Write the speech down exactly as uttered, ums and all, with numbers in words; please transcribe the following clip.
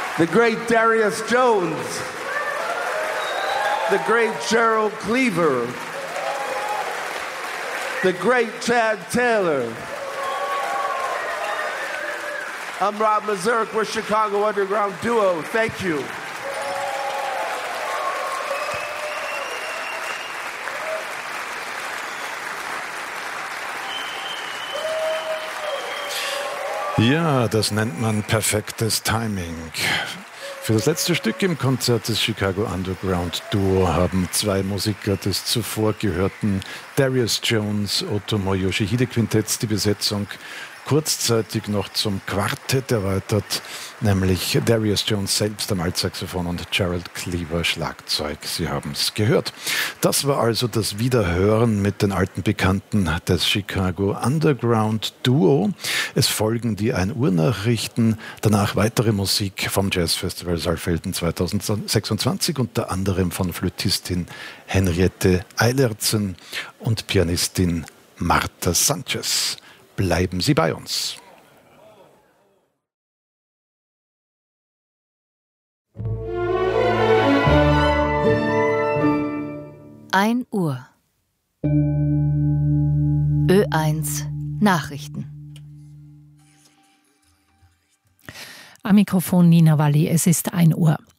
the great Darius Jones, the great Gerald Cleaver, the great Chad Taylor. I'm Rob Mazurk, we're Chicago Underground Duo. Thank you. Ja, das nennt man perfektes Timing. Für das letzte Stück im Konzert des Chicago Underground Duo haben zwei Musiker des zuvor gehörten Darius Jones Otomo Yoshihide Quintetts die Besetzung kurzzeitig noch zum Quartett erweitert, nämlich Darius Jones selbst am Altsaxophon und Gerald Cleaver Schlagzeug. Sie haben es gehört. Das war also das Wiederhören mit den alten Bekannten des Chicago Underground Duo. Es folgen die ein Uhr Nachrichten, danach weitere Musik vom Jazzfestival Saalfelden zweitausendsechsundzwanzig, unter anderem von Flötistin Henriette Eilertsen und Pianistin Marta Sanchez. Bleiben Sie bei uns. ein Uhr. Ö eins Nachrichten. Am Mikrofon Nina Walli, es ist ein Uhr.